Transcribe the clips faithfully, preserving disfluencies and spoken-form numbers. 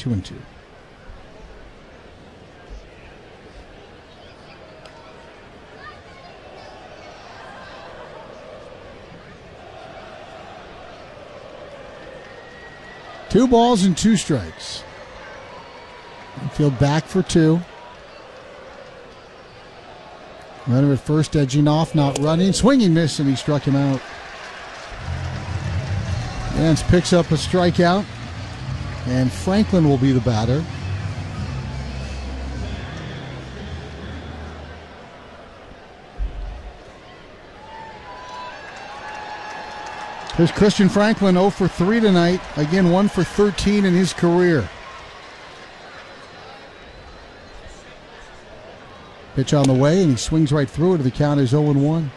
two and two. Two balls and two strikes. Infield back for two. Runner at first edging off, not running. Swinging miss, and he struck him out. Nance picks up a strikeout, and Franklin will be the batter. Here's Christian Franklin, oh for three tonight. Again, one for thirteen in his career. Pitch on the way, and he swings right through it. The count is oh and one.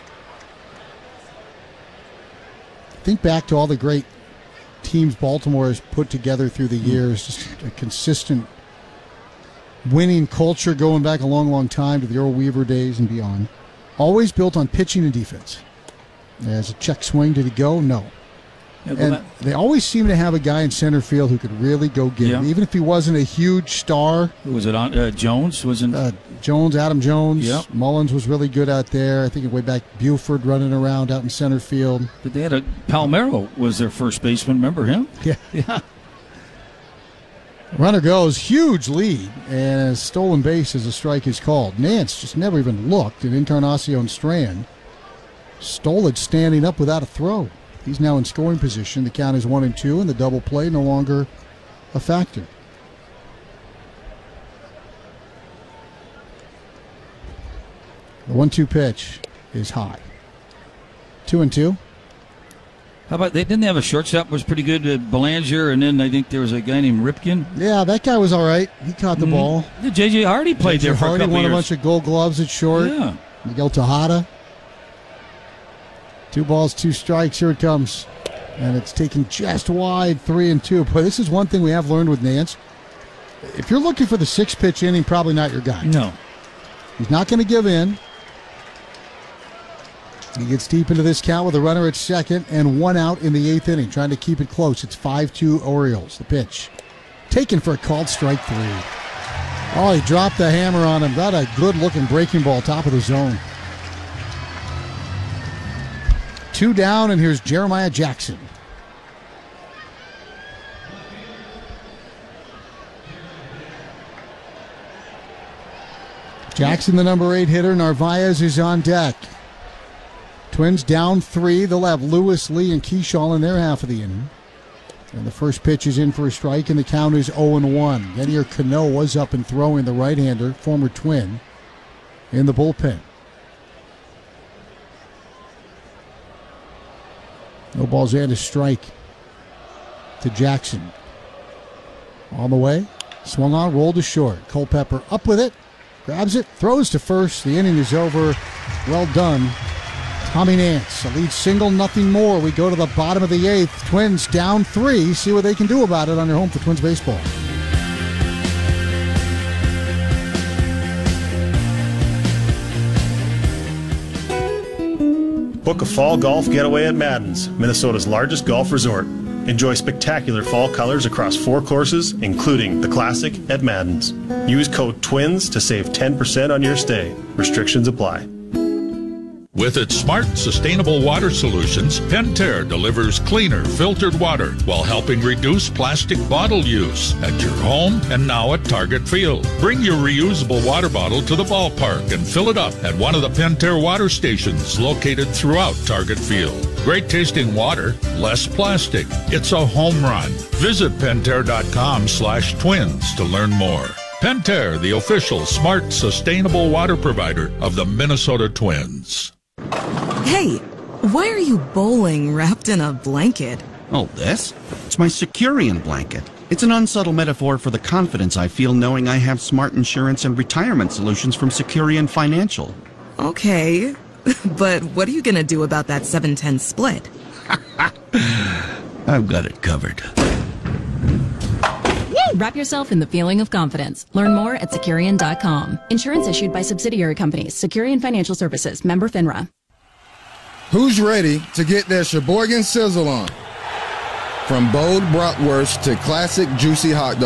Think back to all the great teams Baltimore has put together through the years. Just a consistent winning culture going back a long, long time to the Earl Weaver days and beyond. Always built on pitching and defense. As a check swing, did he go? No. Yeah, and back. They always seem to have a guy in center field who could really go get Yeah. it, even if he wasn't a huge star. Who was it on? Uh, Jones wasn't. Uh, Jones, Adam Jones. Yep. Mullins was really good out there. I think way back Buford running around out in center field. But they had a Palmero was their first baseman. Remember him? Yeah. Yeah. Runner goes, huge lead, and a stolen base as a strike is called. Nance just never even looked, and Encarnacion Strand stole it standing up without a throw. He's now in scoring position. The count is one and two, and the double play no longer a factor. The one two pitch is high. Two and two. How about they didn't have a shortstop was pretty good, uh, Belanger, and then I think there was a guy named Ripken. Yeah, that guy was all right. He caught the Mm-hmm. ball. Yeah, J J Hardy played J J there for Hardy a couple won years. a bunch of gold gloves at short. Yeah. Miguel Tejada. Two balls, two strikes. Here it comes. And it's taken just wide, three and two. But this is one thing we have learned with Nance. If you're looking for the six-pitch inning, probably not your guy. No. He's not going to give in. He gets deep into this count with a runner at second and one out in the eighth inning, trying to keep it close. It's five two Orioles. The pitch. Taken for a called strike three. Oh, he dropped the hammer on him. Got a good-looking breaking ball, top of the zone. Two down, and here's Jeremiah Jackson. Jackson, the number eight hitter. Narvaez is on deck. Twins down three. They'll have Lewis, Lee, and Keyshaw in their half of the inning. And the first pitch is in for a strike, and the count is oh and one. Yadier Cano was up and throwing, the right-hander, former Twin, in the bullpen. No balls and a strike to Jackson. On the way. Swung on, rolled to short. Culpepper up with it. Grabs it, throws to first. The inning is over. Well done, Tommy Nance. A lead single, nothing more. We go to the bottom of the eighth. Twins down three. See what they can do about it on your home for Twins baseball. Book a fall golf getaway at Madden's, Minnesota's largest golf resort. Enjoy spectacular fall colors across four courses, including the Classic at Madden's. Use code TWINS to save ten percent on your stay. Restrictions apply. With its smart, sustainable water solutions, Pentair delivers cleaner, filtered water while helping reduce plastic bottle use at your home and now at Target Field. Bring your reusable water bottle to the ballpark and fill it up at one of the Pentair water stations located throughout Target Field. Great tasting water, less plastic. It's a home run. Visit Pentair.com slash twins to learn more. Pentair, the official smart, sustainable water provider of the Minnesota Twins. Hey, why are you bowling wrapped in a blanket? Oh, this? It's my Securian blanket. It's an unsubtle metaphor for the confidence I feel knowing I have smart insurance and retirement solutions from Securian Financial. Okay, but what are you going to do about that seven ten split? I've got it covered. Wrap yourself in the feeling of confidence. Learn more at Securian dot com. Insurance issued by subsidiary companies. Securian Financial Services. Member FINRA. Who's ready to get their Sheboygan sizzle on? From bold bratwurst to classic juicy hot dog.